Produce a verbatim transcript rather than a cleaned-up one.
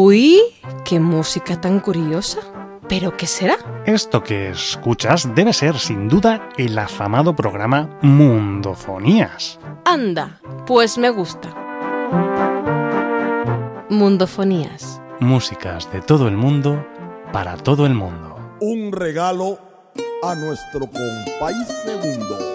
Uy, qué música tan curiosa. ¿Pero qué será? Esto que escuchas debe ser, sin duda, el afamado programa Mundofonías. Anda, pues me gusta. Mundofonías. Músicas de todo el mundo, para todo el mundo. Un regalo a nuestro compay segundo.